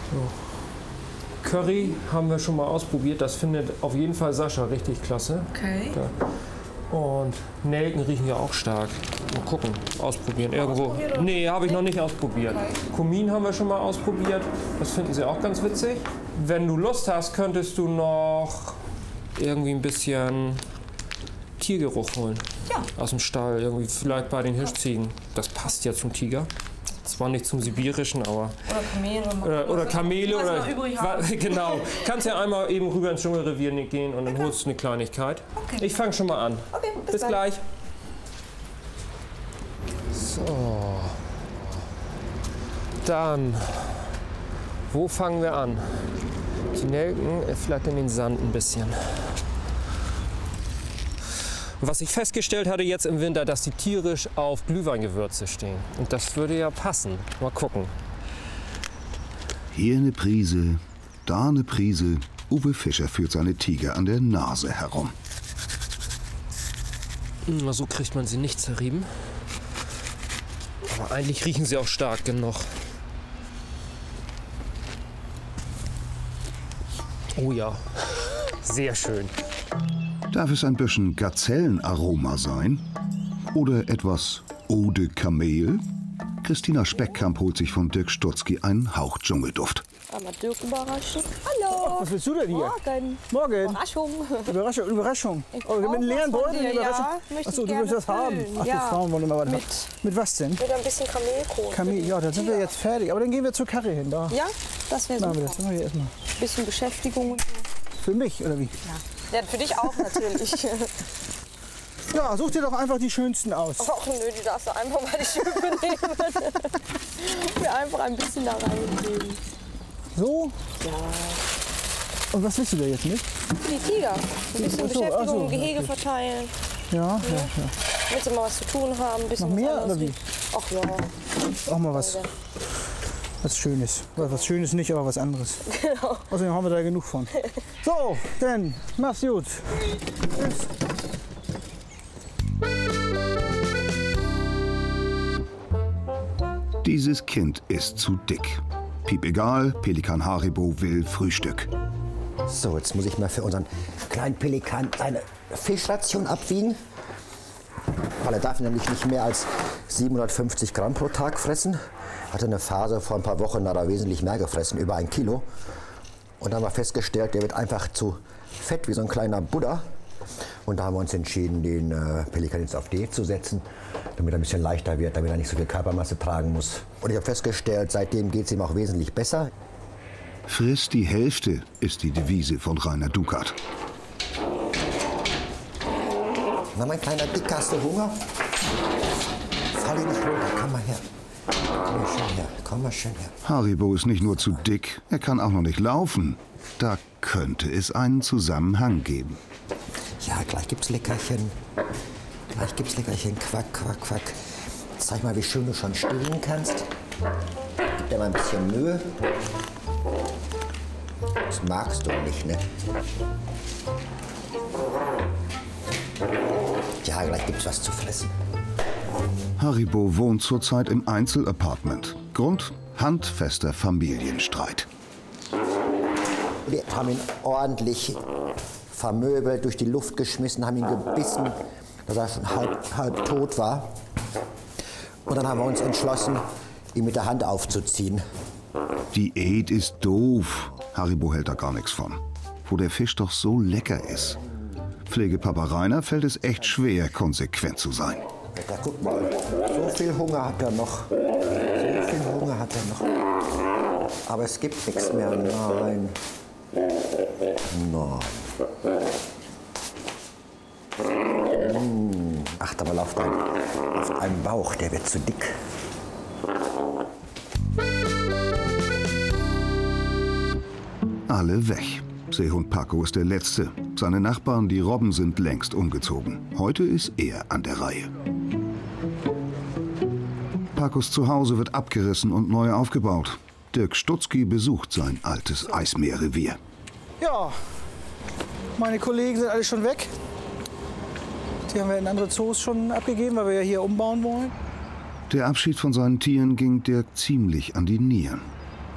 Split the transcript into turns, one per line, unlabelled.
So. Curry haben wir schon mal ausprobiert. Das findet auf jeden Fall Sascha richtig klasse.
Okay.
Da. Und Nelken riechen ja auch stark. Mal gucken, ausprobieren. Irgendwo. Nee, habe ich noch nicht ausprobiert.
Okay.
Kumin haben wir schon mal ausprobiert. Das finden sie auch ganz witzig. Wenn du Lust hast, könntest du noch irgendwie ein bisschen Tiergeruch holen.
Ja.
Aus dem Stall. Irgendwie vielleicht bei den Hirschziegen. Das passt ja zum Tiger. Zwar nicht zum Sibirischen, aber...
Oder Kamele.
Oder Kamele.
Was
Oder,
noch übrig haben.
genau. Kannst ja einmal eben rüber ins Dschungelrevier gehen und dann holst du eine Kleinigkeit.
Okay.
Ich fange schon mal an.
Okay,
bis gleich. So. Dann, wo fangen wir an? Die Nelken, vielleicht in den Sand ein bisschen. Was ich festgestellt hatte jetzt im Winter, dass die tierisch auf Glühweingewürze stehen. Und das würde ja passen. Mal gucken.
Hier eine Prise, da eine Prise. Uwe Fischer führt seine Tiger an der Nase herum.
So kriegt man sie nicht zerrieben. Aber eigentlich riechen sie auch stark genug. Oh ja, sehr schön.
Darf es ein bisschen Gazellenaroma sein? Oder etwas Eau de Kamel? Christina Speckkamp holt sich von Dirk Stutzky einen Hauch Dschungelduft.
Einmal Dirk überraschen. Hallo.
Was willst du denn hier?
Morgen.
Morgen.
Überraschung.
Überraschung, Überraschung.
Ich
Oh, mit einem leeren
brauch was
Beutel,
von
eine
dir,
Überraschung.
ja, möchte
Achso,
ich
du willst
gerne
das haben.
füllen,
Ach, die
ja.
Frauen wollen immer was haben. Mit was denn?
Mit ein bisschen Kamelkohl.
Kamel, ja, da sind wir jetzt fertig. Aber dann gehen wir zur Karre hin. Da
Ja, das wäre
machen wir
super.
das. Machen wir hier erstmal.
Bisschen Beschäftigung und so.
Für mich, oder wie?
Ja, für dich auch natürlich.
Ja, such dir doch einfach die schönsten aus.
Ach nö, die darfst du einfach mal die Schüppe nehmen. Mir einfach ein bisschen da reingeben.
So?
Ja.
Und was willst du da jetzt mit?
Die Tiger. Ein bisschen
Ach so,
Beschäftigung,
okay.
Gehege verteilen.
Ja.
Willst du mal was zu tun haben? Ein bisschen
Noch mehr,
was anderes
oder wie?
wie- Ach ja.
Auch mal was Schönes. Was Schönes nicht, aber was anderes.
Genau.
Außerdem haben wir da genug von. So, dann mach's gut. Tschüss.
Dieses Kind ist zu dick. Piep egal, Pelikan Haribo will Frühstück.
So, jetzt muss ich mal für unseren kleinen Pelikan eine Fischration abwiegen. Weil er darf nämlich nicht mehr als 750 Gramm pro Tag fressen. Hatte eine Phase vor ein paar Wochen, da hat er wesentlich mehr gefressen, über 1 Kilo. Und dann haben wir festgestellt, der wird einfach zu fett wie so ein kleiner Buddha. Und da haben wir uns entschieden, den Pelikan jetzt auf Diät zu setzen, damit er ein bisschen leichter wird, damit er nicht so viel Körpermasse tragen muss. Und ich habe festgestellt, seitdem geht es ihm auch wesentlich besser.
Friss die Hälfte ist die Devise von Rainer Dukat.
Na, mein kleiner Dick, hast du Hunger? Fall ihn nicht runter, komm mal her. Komm mal schön her, komm mal schön her.
Haribo ist nicht nur zu dick, er kann auch noch nicht laufen. Da könnte es einen Zusammenhang geben.
Ja, gleich gibt's Leckerchen. Gleich gibt's Leckerchen. Quack, quack, quack. Zeig mal, wie schön du schon stillen kannst. Gib dir mal ein bisschen Mühe. Das magst du nicht, ne? Ja, gleich gibt's was zu fressen.
Haribo wohnt zurzeit im Einzelapartment. Grund: handfester Familienstreit.
Wir haben ihn ordentlich vermöbelt, durch die Luft geschmissen, haben ihn gebissen, dass er schon halb tot war. Und dann haben wir uns entschlossen, ihn mit der Hand aufzuziehen.
Diät ist doof. Haribo hält da gar nichts von. Wo der Fisch doch so lecker ist. Pflegepapa Rainer fällt es echt schwer, konsequent zu sein.
Ja, guck mal, so viel Hunger hat er noch. So viel Hunger hat er noch. Aber es gibt nichts mehr. Nein. Nein. Achte mal auf deinen Bauch, der wird zu dick.
Alle weg. Seehund Paco ist der Letzte. Seine Nachbarn, die Robben, sind längst umgezogen. Heute ist er an der Reihe. Pacos Zuhause wird abgerissen und neu aufgebaut. Dirk Stutzky besucht sein altes Eismeerrevier.
Ja, meine Kollegen sind alle schon weg. Die haben wir in andere Zoos schon abgegeben, weil wir ja hier umbauen wollen.
Der Abschied von seinen Tieren ging Dirk ziemlich an die Nieren.